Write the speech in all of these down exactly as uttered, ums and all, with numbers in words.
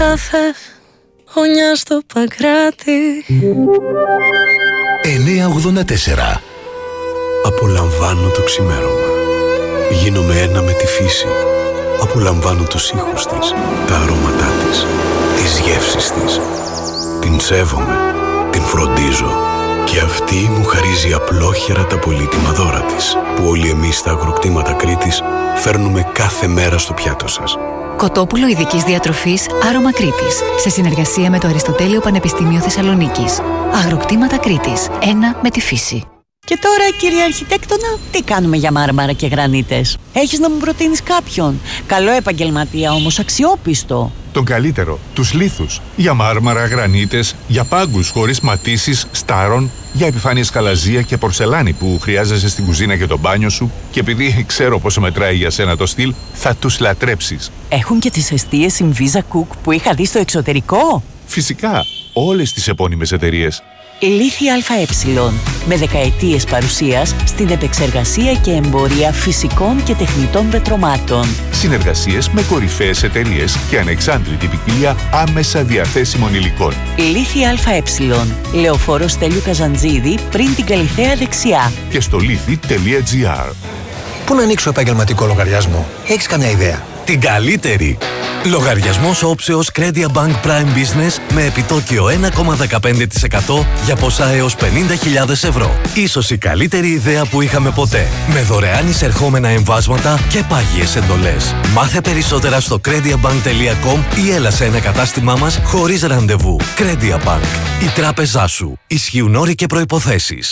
κάθε γωνιά στο Παγκράτη. εννιακόσια ογδόντα τέσσερα. Απολαμβάνω το ξημέρωμα. Γίνομαι ένα με τη φύση. Απολαμβάνω τους ήχους της, τα αρώματά της, τις γεύσεις της. Την σέβομαι, την φροντίζω και αυτή μου χαρίζει απλόχερα τα πολύτιμα δώρα της, που όλοι εμείς στα αγροκτήματα Κρήτης φέρνουμε κάθε μέρα στο πιάτο σας. Κοτόπουλο ειδικής διατροφής Άρωμα Κρήτης, σε συνεργασία με το Αριστοτέλειο Πανεπιστήμιο Θεσσαλονίκης. Αγροκτήματα Κρήτης, ένα με τη φύση. Και τώρα, κύριε Αρχιτέκτονα, τι κάνουμε για μάρμαρα και γρανίτες? Έχεις να μου προτείνεις κάποιον? Καλό επαγγελματία όμως, αξιόπιστο. Τον καλύτερο, τους λίθους. Για μάρμαρα, γρανίτες, για πάγκους χωρίς ματίσεις, στάρων, για επιφάνειες χαλαζία και πορσελάνη που χρειάζεσαι στην κουζίνα και το μπάνιο σου, και επειδή ξέρω πόσο μετράει για σένα το στυλ, θα τους λατρέψεις. Έχουν και τις εστίες Inviza Cook που είχα δει στο εξωτερικό. Φυσικά, όλες τις επώνυμες εταιρείες. Λίθη ΑΕ, με δεκαετίες παρουσίας στην επεξεργασία και εμπορία φυσικών και τεχνητών πετρωμάτων. Συνεργασίες με κορυφαίες εταιρείες και ανεξάντλητη ποικιλία άμεσα διαθέσιμων υλικών. Λίθη ΑΕ, Λεωφόρος Στέλιου Καζαντζίδη, πριν την Καλιθέα δεξιά. Και στο λίθη τελεία τζι άρ. Πού να ανοίξω επαγγελματικό λογαριασμό? Έχεις καμιά ιδέα? Την καλύτερη! Λογαριασμός όψεως Credia Bank Prime Business με επιτόκιο ένα κόμμα δεκαπέντε τοις εκατό για ποσά έως πενήντα χιλιάδες ευρώ. Ίσως η καλύτερη ιδέα που είχαμε ποτέ. Με δωρεάν εισερχόμενα εμβάσματα και πάγιες εντολές. Μάθε περισσότερα στο crediabank τελεία com ή έλα σε ένα κατάστημά μας χωρίς ραντεβού. Credia Bank. Η τράπεζά σου. Ισχύουν όροι και προϋποθέσεις.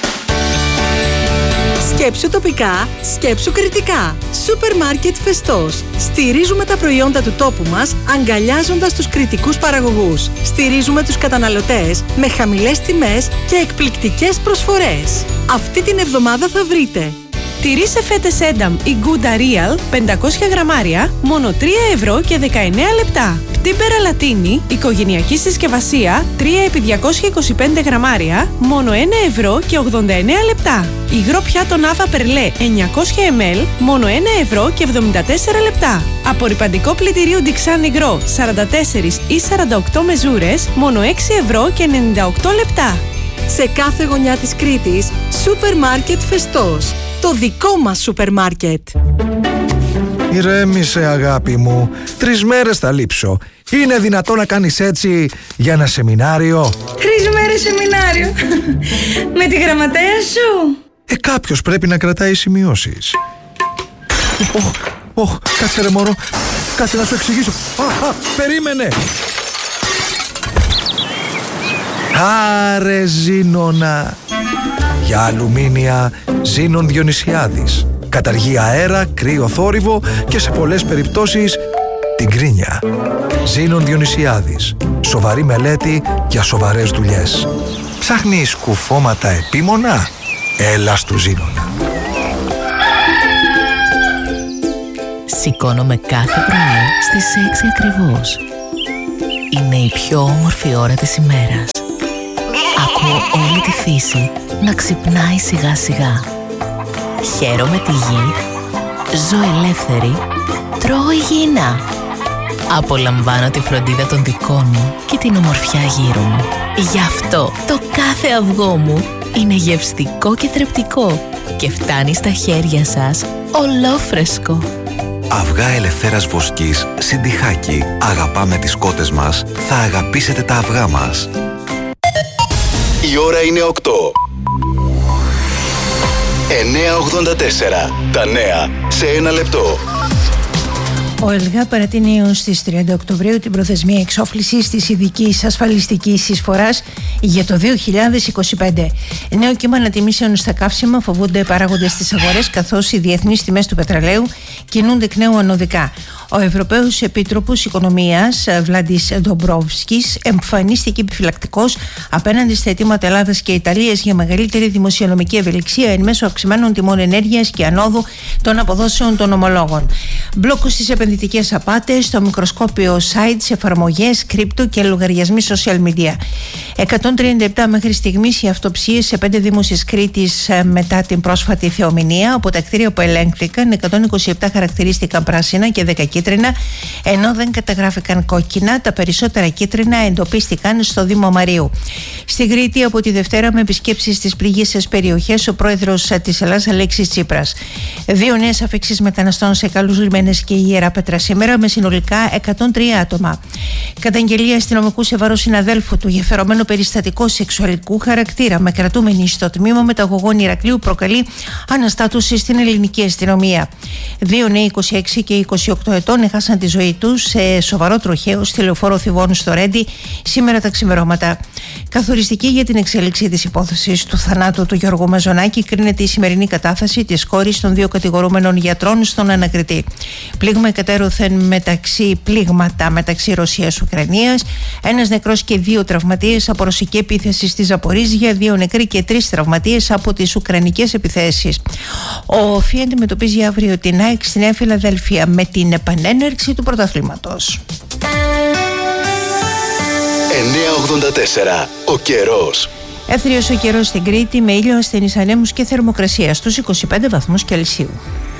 Σκέψου τοπικά, σκέψου κριτικά. Σούπερ μάρκετ Φεστός. Στηρίζουμε τα προϊόντα του τόπου μας, αγκαλιάζοντας τους κριτικούς παραγωγούς. Στηρίζουμε τους καταναλωτές με χαμηλές τιμές και εκπληκτικές προσφορές. Αυτή την εβδομάδα θα βρείτε τυρί σε φέτες Ένταμ ή Γκούντα Real πεντακόσια γραμμάρια, μόνο τρία ευρώ και δεκαεννέα λεπτά. Πτύμπερα Λατίνη, οικογενειακή συσκευασία, τρία επί διακόσια είκοσι πέντε γραμμάρια, μόνο ένα ευρώ και ογδόντα εννέα λεπτά. Υγρό πιάτο Νάβα Περλέ εννιακόσια μιλιλίτρια, μόνο ένα ευρώ και εβδομήντα τέσσερα λεπτά. Απορρυπαντικό πλυντηρίο Ντιξάν υγρό σαράντα τέσσερα ή σαράντα οκτώ μεζούρες, μόνο έξι ευρώ και ενενήντα οκτώ λεπτά. Σε κάθε γωνιά της Κρήτης, Σούπερ Μάρκετ Φεστός. Το δικό μας σούπερ μάρκετ. Ηρέμησε, αγάπη μου. Τρεις μέρες θα λείψω. Είναι δυνατό να κάνεις έτσι για ένα σεμινάριο? Τρεις μέρες σεμινάριο? Με τη γραμματέα σου? Ε, κάποιος πρέπει να κρατάει σημειώσεις. Ωχ, ωχ, κάτσε ρε μωρό. Κάτσε να σου εξηγήσω. Α, α, περίμενε. Άρε Ζήνονα. Για αλουμίνια Ζήνων Διονυσιάδης. Καταργεί αέρα, κρύο θόρυβο και σε πολλές περιπτώσεις την κρίνια. Ζήνων Διονυσιάδης. Σοβαρή μελέτη για σοβαρές δουλειές. Ψάχνεις κουφώματα επίμονα? Έλα στου Ζήνονα. Σηκώνομαι κάθε πρωί στις έξι ακριβώς. Είναι η πιο όμορφη ώρα της ημέρας. Ακούω όλη τη φύση να ξυπνάει σιγά σιγά. Χαίρομαι τη γη, ζω ελεύθερη, τρώω υγιεινά. Απολαμβάνω τη φροντίδα των δικών μου και την ομορφιά γύρω μου. Γι' αυτό το κάθε αυγό μου είναι γευστικό και θρεπτικό και φτάνει στα χέρια σας ολόφρεσκο. Αυγά Ελευθέρας Βοσκής, Συντιχάκι. Αγαπάμε τις κότες μας, θα αγαπήσετε τα αυγά μας. Η ώρα είναι οκτώ. εννιακόσια ογδόντα τέσσερα. Τα νέα σε ένα λεπτό. Ο ΕΛΓΑ παρατείνει έως τις τριάντα Οκτωβρίου την προθεσμία εξόφλησης της ειδικής ασφαλιστικής εισφοράς για το δύο χιλιάδες είκοσι πέντε. Νέο κύμα ανατιμήσεων στα καύσιμα φοβούνται παράγοντες στις αγορές, καθώς οι διεθνείς τιμές του πετρελαίου κινούνται εκ νέου ανωδικά. Ο Ευρωπαίος Επίτροπος Οικονομίας Βλάντις Ντομπρόφσκης εμφανίστηκε επιφυλακτικός απέναντι στα αιτήματα Ελλάδας και Ιταλίας για μεγαλύτερη δημοσιονομική ευελιξία εν μέσω αυξημένων τιμών ενέργειας και ανόδου των αποδόσεων των ομολόγων. Μπλόκο στις επενδυτικές απάτες, στο μικροσκόπιο sites, εφαρμογές, κρύπτο και λογαριασμοί social media. εκατόν τριάντα επτά μέχρι στιγμής οι αυτοψίες σε πέντε δήμους της Κρήτης μετά την πρόσφατη θεομηνία. Από τα κτίρια που ελέγχθηκαν, εκατόν είκοσι επτά χαρακτηρίστηκαν πράσινα και δέκα κίτρινα, ενώ δεν καταγράφηκαν κόκκινα. Τα περισσότερα κίτρινα εντοπίστηκαν στο Δήμο Μαρίου. Στην Κρήτη, από τη Δευτέρα, με επισκέψεις στις πληγείσες περιοχές, ο πρόεδρος της Ελλάδας Αλέξης Τσίπρας. Δύο νέες αφήξεις μεταναστών σε καλούς λιμένες και η Ιεράπετρα σήμερα, με συνολικά εκατόν τρία άτομα. Καταγγελία αστυνομικού σε βάρος συναδέλφου του για φερωμένο περιστατικό σεξουαλικού χαρακτήρα με κρατούμενη στο τμήμα μεταγωγών Ηρακλείου προκαλεί αναστάτωση στην ελληνική αστυνομία. Δύο νέοι είκοσι έξι και είκοσι οκτώ ετών έχασαν τη ζωή τους σε σοβαρό τροχαίο στη λεωφόρο Θηβών στο Ρέντι σήμερα τα ξημερώματα. Καθοριστική για την εξέλιξη της υπόθεσης του θανάτου του Γιώργου Μαζονάκη κρίνεται η σημερινή κατάθεση της κόρης των δύο κατηγορούμενων γιατρών στον ανακριτή. Πλήγμα εκατέρωθεν μεταξύ πλήγματα μεταξύ Ρωσίας-Ουκρανίας, ένας νεκρός και δύο τραυματίες από ρωσική επίθεση στη Ζαπορίζια, δύο νεκροί και τρεις τραυματίες από τις ουκρανικές επιθέσεις. Ο ΦΥ αντιμετωπίζει αύριο την ΑΕΚ στη Νέα Φιλαδέλφια με την επανέναρξη του πρωταθλήματος. εννιακόσια ογδόντα τέσσερα. Ο καιρός. Έθριος ο καιρός στην Κρήτη με ήλιο, ασθενείς ανέμους και θερμοκρασία στους είκοσι πέντε βαθμούς Κελσίου.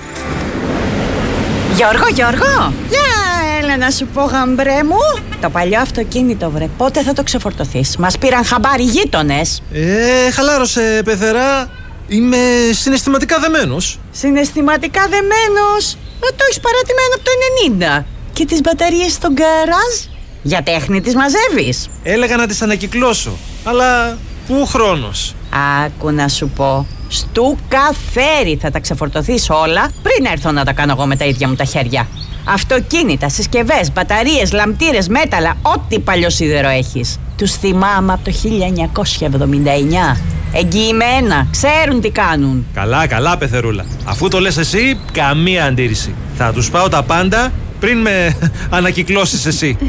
Γιώργο, Γιώργο! Για έλα να σου πω, γαμπρέ μου. Το παλιό αυτοκίνητο, βρε, πότε θα το ξεφορτωθείς? Μας πήραν χαμπάρι γείτονες. Ε, χαλάρωσε, πεθερά. Είμαι συναισθηματικά δεμένος. Συναισθηματικά δεμένος? Ε, το έχεις παρατημένο από το ενενήντα. Και τις μπαταρίες στον γκαράζ? Για τέχνη τις μαζεύεις? Έλεγα να τις ανακυκλώσω, αλλά πού χρόνος? Άκου να σου πω. Στου καφέρι θα τα ξεφορτωθείς όλα πριν έρθω να τα κάνω εγώ με τα ίδια μου τα χέρια. Αυτοκίνητα, συσκευές, μπαταρίες, λαμπτήρες, μέταλλα, ό,τι παλιό σίδερο έχεις. Τους θυμάμαι από το χίλια εννιακόσια εβδομήντα εννιά. Εγγυημένα, ξέρουν τι κάνουν. Καλά, καλά, πεθερούλα. Αφού το λες εσύ, καμία αντίρρηση. Θα τους πάω τα πάντα πριν με ανακυκλώσεις εσύ.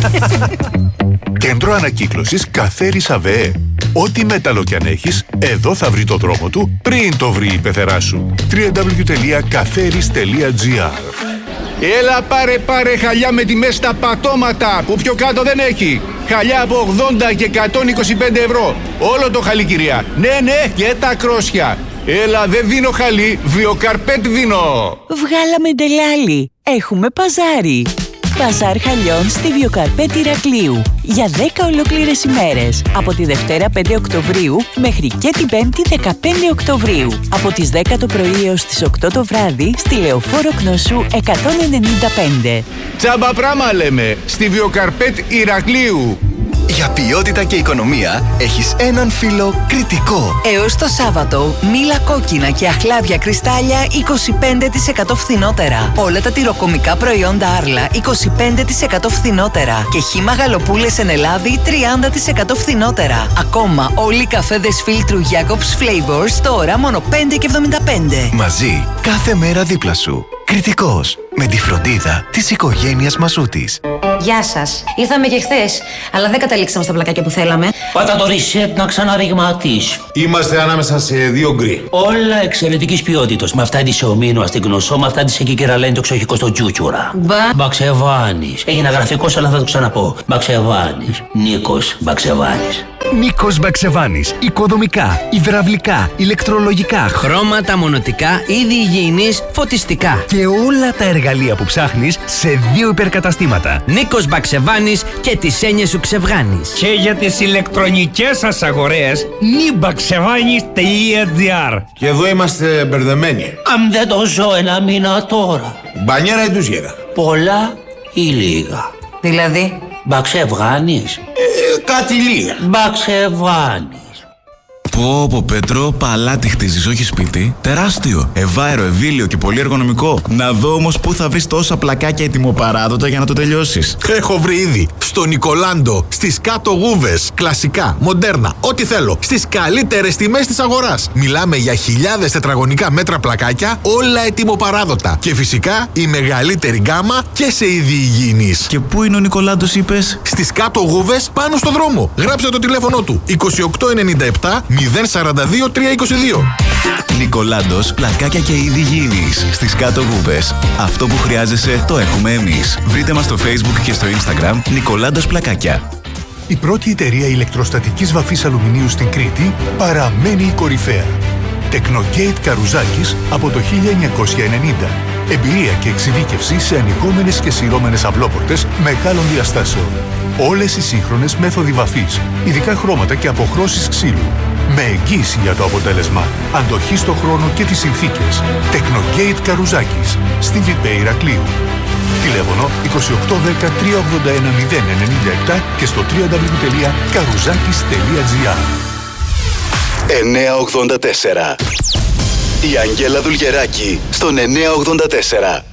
Κέντρο ανακύκλωσης Καθέρης ΑΒΕ. Ό,τι μέταλλο κι αν έχεις, εδώ θα βρει το δρόμο του πριν το βρει η πεθερά σου. double-u double-u double-u τελεία καθέρης τελεία τζι άρ. Έλα πάρε πάρε χαλιά με τιμές στα πατώματα που πιο κάτω δεν έχει. Χαλιά από ογδόντα και εκατόν είκοσι πέντε ευρώ. Όλο το χαλί, κυρία. Ναι, ναι, και τα κρόσια. Έλα, δεν δίνω χαλί, βιοκαρπέτ δίνω. Βγάλαμε ντελάλι. Έχουμε παζάρι. Παζάρ χαλιών στη Βιοκαρπέτ Ηρακλείου για δέκα ολόκληρες ημέρες, από τη Δευτέρα πέντε Οκτωβρίου μέχρι και την Πέμπτη δεκαπέντε Οκτωβρίου, από τις δέκα το πρωί έως τις οκτώ το βράδυ στη Λεωφόρο Κνωσού εκατόν ενενήντα πέντε. Τσάμπα πράμα λέμε, στη Βιοκαρπέτ Ηρακλείου. Για ποιότητα και οικονομία έχεις έναν φίλο Κριτικό. Έως το Σάββατο, μήλα κόκκινα και αχλάδια κρυστάλλια είκοσι πέντε τοις εκατό φθηνότερα. Όλα τα τυροκομικά προϊόντα Άρλα είκοσι πέντε τοις εκατό φθηνότερα. Και χύμα γαλοπούλες εν Ελλάδη τριάντα τοις εκατό φθηνότερα. Ακόμα όλοι οι καφέδες φίλτρου Jacob's Flavors τώρα μόνο πέντε και εβδομήντα πέντε. Μαζί, κάθε μέρα δίπλα σου. Κριτικός, με τη φροντίδα της οικογένειας Μασούτης. Γεια σας. Ήρθαμε και χθες, αλλά δεν καταλήξαμε στα πλακάκια που θέλαμε. Πάτα το reset να ξαναριγματίσει. Είμαστε ανάμεσα σε δύο γκρι. Όλα εξαιρετικής ποιότητας. Με αυτά τη Σεωμίνου στην Γνωσό, με αυτά τη Εκικεραλένη το ξοχικό στο Τζούτσουρα. Μπα. Μπαξεβάνης. Έγινα γραφικός, αλλά θα το ξαναπώ. Μπαξεβάνης. Νίκος Μπαξεβάνης. Νίκος Μπαξεβάνης. Οικοδομικά, υδραυλικά, ηλεκτρολογικά, χρώματα, μονοτικά, είδη υγιεινής, φωτιστικά. Και όλα τα εργαλεία που ψάχνεις σε δύο υπερκαταστήματα. Νίκος Μπαξεβάνης και τις έννοιες σου ξεβγάνεις. Και για τις ηλεκτρονικές σας αγορές, νιμπαξεβάνης τελεία τζι άρ. Και εδώ είμαστε μπερδεμένοι. Αν δεν το ζω ένα μήνα τώρα. Μπανιέρα ή ντουζιέρα? Πολλά ή λίγα? Δηλαδή? Μπαξεβάνης. Ε, κάτι λίγα. Μπαξεβάνης. Πω πω Πέτρο, παλάτι χτίζεις, όχι σπίτι. Τεράστιο, ευάερο, ευήλιο και πολύ εργονομικό. Να δω όμως πού θα βρεις τόσα πλακάκια ετοιμοπαράδοτα για να το τελειώσεις. Έχω βρει ήδη στο Νικολάντο, στις κάτω γούβες, κλασικά, μοντέρνα, ό,τι θέλω, στις καλύτερες τιμές της αγοράς. Μιλάμε για χιλιάδες τετραγωνικά μέτρα πλακάκια, όλα ετοιμοπαράδοτα. Και φυσικά η μεγαλύτερη γκάμα και σε είδη υγιεινής. Και πού είναι ο Νικολάντος, είπες? Στις κάτω γούβες, πάνω στο δρόμο. Γράψε το τηλέφωνο του είκοσι οκτώ ενενήντα επτά μηδέν σαράντα δύο τριακόσια είκοσι δύο. Νικολάντος, πλακάκια και είδη υγιεινής. Στις κάτω γούβες. Αυτό που χρειάζεσαι το έχουμε εμείς. Βρείτε μας στο Facebook και στο Instagram Νικολάντος Πλακάκια. Η πρώτη εταιρεία ηλεκτροστατικής βαφής αλουμινίου στην Κρήτη παραμένει η κορυφαία. Τεκνογέιτ Καρουζάκης από το χίλια εννιακόσια ενενήντα. Εμπειρία και εξειδίκευση σε ανοιγόμενες και σειρώμενες αυλόπορτες μεγάλων διαστάσεων. Όλες οι σύγχρονες μέθοδοι βαφής, ειδικά χρώματα και αποχρώσεις ξύλου. Με εγγύηση για το αποτέλεσμα, αντοχή στο χρόνο και τις συνθήκες. Τεκνογέιτ Καρουζάκης, στη Βιπέ Ηρακλείου. Τηλέφωνο είκοσι οκτώ δέκα τριακόσια ογδόντα ένα μηδέν ενενήντα επτά και στο double-u double-u double-u τελεία καρουζάκης τελεία τζι άρ. εννιακόσια ογδόντα τέσσερα. Η Αγγέλα Δουλγεράκη στον εννιακόσια ογδόντα τέσσερα.